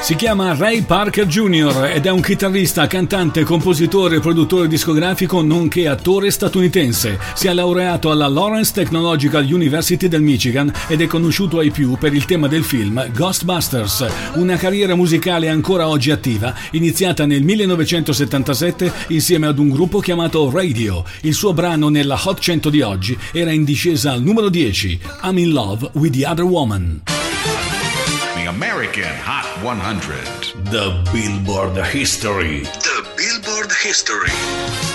Si chiama Ray Parker Jr. ed è un chitarrista, cantante, compositore e produttore discografico nonché attore statunitense. Si è laureato alla Lawrence Technological University del Michigan ed è conosciuto ai più per il tema del film Ghostbusters, una carriera musicale ancora oggi attiva, iniziata nel 1977 insieme ad un gruppo chiamato Radio. Il suo brano nella Hot 100 di oggi era in discesa al numero 10, I'm in Love with the Other Woman. American Hot 100. The Billboard History. The Billboard History.